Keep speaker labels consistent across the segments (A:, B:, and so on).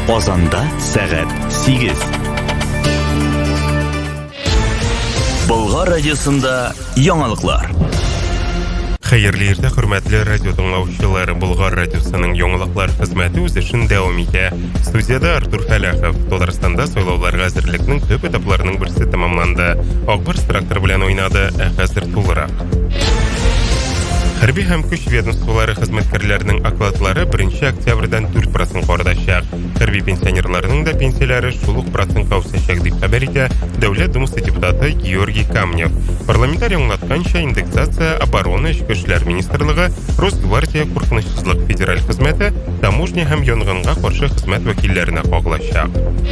A: Казанда сәгать 8. Болгар радиосында яңалыклар.
B: Хәерле иртә, хөрмәтле радио тыңлаучылары. Болгар радиосының яңалыклар хезмәте үз эшен дәвам итә. Студияда Артур Фәләхов. Татарстанда сайлауларга әзерлекнең төп этапларының берсе тәмамланды. Акбарс трактор белән уйнады, хәзер тулырак. Хәрби һәм көч ведомстволары хезмәткәрләренең окладлары 1 октябрьдән 4% артачак. Хәрби пенсионерларның да пенсияләре шул ук процентка үсәчәк дип хәбәр итә Дәүләт Думасы депутаты Георгий Камнев. Парламентарий аңлатканча, индексация обороны, Эчке эшләр министрлыгы, Росгвардия, куркынычсызлык федераль хезмәте, таможня һәм янгынга каршы хезмәт вәкилләренә кагылачак.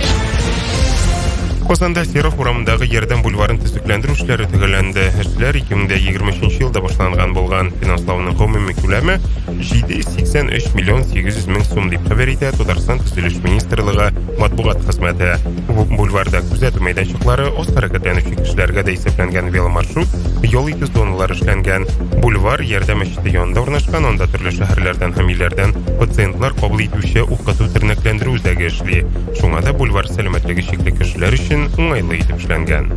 B: Казанда Серов урамындагы Ярдәм бульварын төзекләндерү эшләре төгәлләнде. Эшләр 2023 елда башланган булган. Финанслауның гомуми күләме 783 миллион 800 мең сум дип хәбәр итә Татарстан төзелеш министрлыгы матбугат хезмәте. Бульварда күзәтү мәйданчыклары, аз хәрәкәтләнүче кешеләргә дә исәпләнгән веломаршрут, ял итү зоналары эшләнгән. Бульвар Ярдәм мәчете янында урнашкан, анда төрле шәһәрләрдән һәм илләрдән пациентлар кабул итүче укыту тернәкләндерү үзәге эшли. Шуңа да бульвар сәламәтлеге чикле кешеләр өчен уңайлы итеп эшләнгән.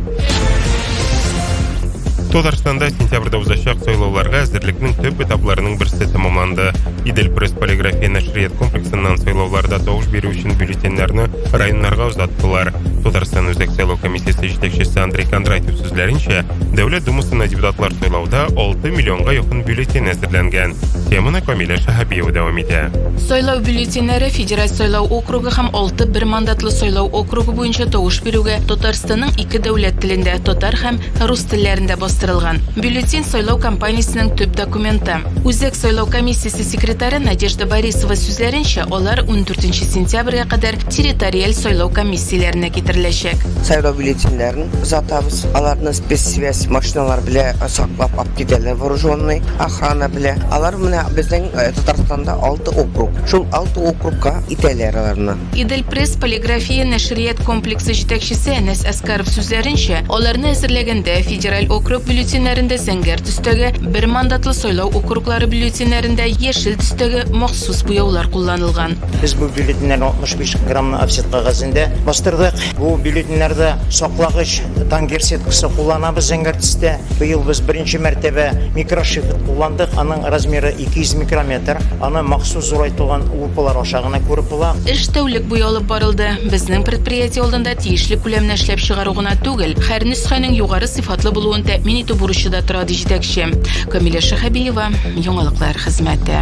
B: Татарстанда сентябрьдә узачак сайлауларга әзерлекнең төп этапларының берсе тәмамланды. Идел пресс полиграфия нәшрият комплексыннан сайлауларда тавыш бирү өчен бюллетеннәрне районнарга узаттылар. Татарстан үзәк сайлау комиссиясе җитәкчесе Андрей Кондратьев сүзләренчә, Дәүләт Думасына депутатлар сайлауда 6 миллионга якын бюллетень әзерләнгән. Теманы Камилә Шәһәбиева дәвам итә.
C: Сайлау бюллетеньнәре федераль сайлау округы һәм 6 бер мандатлы сайлау округы буенча тавыш бирүгә Татарстанның 2 дәүләт телендә, татар һәм рус телләрендә бастырылган. Бюллетень сайлау кампаниясенең төп документы. Үзәк сайлау комиссиясе секретаре Надежда Борисова сүзләренчә, алар 14 сентябрьгә кадәр территориаль сайлау комиссияләренә китереләчәк.
D: Сайлау бюллетеньләрен узатабыз. Аларны спецсвязь машиналар белән саклап алып китәләр, вооруженный охрана белән. Алар менә безнең Татарстанда 6 округ. Шул 6 округка итәләр аларны.
C: Идел пресс полиграфия нәшрият комплексы җитәкчесе Әнәс Әскәров сүзләренчә, аларны әзерләгәндә федераль округ бюллетеньнәрендә зәңгәр төстәге, бер мандатлы сайлау округлары бюллетеньнәрендә яшел төстәге махсус буяулар кулланылган.
E: Без бу бюллетеньнәрне 65 граммны офсет кагазында бастырдык. Бу бюллетеньнәрдә саклагыч тангер сеткасы кулланабыз зәңгәр төстә. Быел без беренче мәртәбә микрошрифт кулландык. Аның размеры 200 микрометр. Аны махсус зурайтылган лупалар аша гына күреп була.
C: Эш тәүлек буе алып барылды. Безнең предприятие алдында тиешле күләмне эшләп чыгару гына түгел, һәр нөсхәнең югары сыйфатлы булуын тәэмин итү бурычы да тора ди җитәкче. Камилә Шәһәбиева, яңалыклар хезмәте.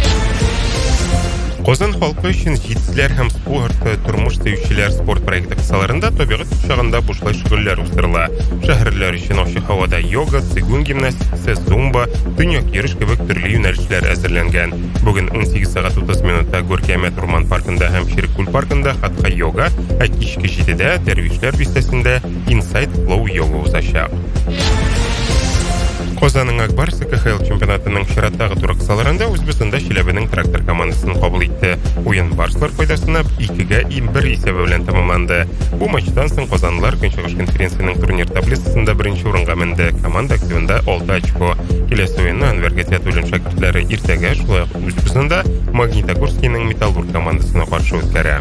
B: Казан халкы өчен җитезләр һәм спорт, тормыш сөючеләр спорт проекты кысаларында табигать кочагында бушлай шөгыльләр уздырыла. Шәһәрләр өчен ачык һавада йога, цигун гимнастикасы, зумба, төньяк йөреш кебек төрле юнәлешләр әзерләнгән. Бүген 18:30 минутта Горький-Әмәт урман паркында һәм Ширекүл паркында хатка йога, ә кичке 7:00 Дәрвишләр бистәсендә Inside Flow йога узачак. Казанның Акбарс КХЛ чемпионатының чираттагы туры кысаларында Үзбәкстанда Чиләбенең трактор командасын кабул итте. Уен барслар файдасына 2-1 исәбе белән тәмамланды. Бу матчтан соң казанлылар Көнчыгыш конференциясының турнир таблицасында 1-нче урынга менде. Команда активында 6 очко. Киләсе уенны Әнвәр Гәзиятуллин шәкертләре иртәгә шулай ук Үзбәкстанда Магнитогорскийның Металлург командасына каршы үткәрә.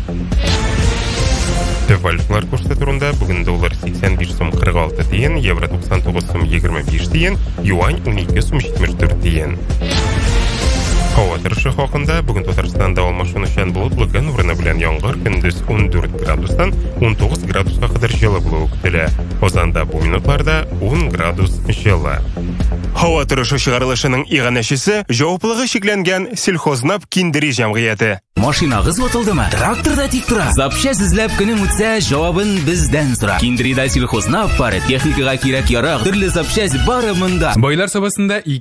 B: Валютлар курсы турында бүген доллар 85 сум 46 тиен, евро 99 сум 25 тиен, юань 12 сум 74 тиен. Һава торышы хакында бүген Татарстанда алмашынучан болытлы көн урыны белән яңгыр, көндез 14 градустан 19 градуска кадәр җылы булуы көтелә. Казанда бу минутларда 10 градус җылы. Һава торышы чыгарылышының иганәчесе җаваплылыгы шикләнгән Сельхознап Киндери җәмгыяте.
A: Машинагыз ватылдымы? Тракторда тик тора.
F: Запчасть эзләп көнең үтсә, җавабын бездән сора. Киндрида Сельхознап бары, техникага кирәк ярак, төрле запчасть бары монда.
G: Байлар сабасында